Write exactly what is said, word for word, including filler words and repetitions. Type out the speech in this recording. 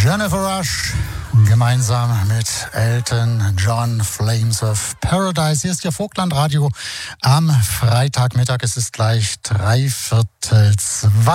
Jennifer Rush gemeinsam mit Elton John, Flames of Paradise. Hier ist Ihr Vogtland Radio am Freitagmittag. Es ist gleich drei Viertel zwei.